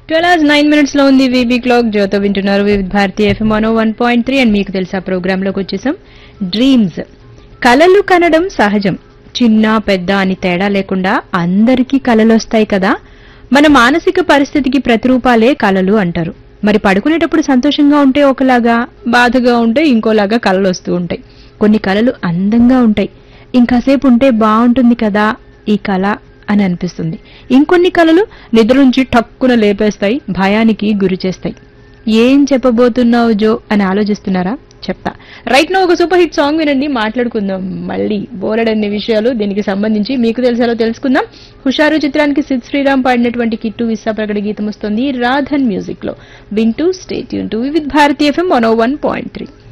12:09 లో ఉంది VB clock. జ్యోతో వింటున్నారు వివిధ భారతి ఎఫ్ఎం 101.3 అండ్ మీకు తెలుసా ప్రోగ్రామ్ లోకి వచ్చేసాం. డ్రీమ్స్, కలలు కనడం సహజం. చిన్న పెద్ద అని తేడా లేకుండా అందరికీ కలలు వస్తాయి కదా. మన మానసిక పరిస్థితికి ప్రతిరూపాలే కలలు అంటారు. మరి పడుకునేటప్పుడు సంతోషంగా ఉంటే ఒకలాగా, బాధగా ఉంటే ఇంకోలాగా కలలు వస్తూ ఉంటాయి. కొన్ని కలలు అందంగా ఉంటాయి, ఇంకాసేపు ఉంటే బాగుంటుంది కదా ఈ కళ అని అనిపిస్తుంది. ఇంకొన్ని కలలు నిద్ర నుంచి టక్కున లేపేస్తాయి, భయానికి గురి చేస్తాయి. ఏం చెప్పబోతున్నావు జో అని ఆలోచిస్తున్నారా? చెప్తా. రైట్ నో ఒక సూపర్ హిట్ సాంగ్ వినండి, మాట్లాడుకుందాం. మళ్ళీ బోలెడన్ని విషయాలు దీనికి సంబంధించి మీకు తెలిసేలా తెలుసుకుందాం. హుషారు చిత్రానికి సిద్ శ్రీరామ్ పాడినటువంటి కిట్టు విస్సా ప్రకట గీతం వస్తుంది రాధన్ మ్యూజిక్ లో. వింటూ స్టే ట్యూన్ టు వివిధ భారతి ఎఫ్ఎం 101.3.